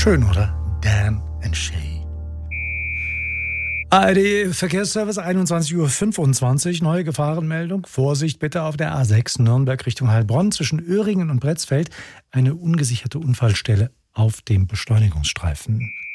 Schön, oder? Dan and Shay. ARD Verkehrsservice, 21:25 Uhr, neue Gefahrenmeldung. Vorsicht bitte auf der A6 Nürnberg Richtung Heilbronn zwischen Öhringen und Bretzfeld. Eine ungesicherte Unfallstelle auf dem Beschleunigungsstreifen.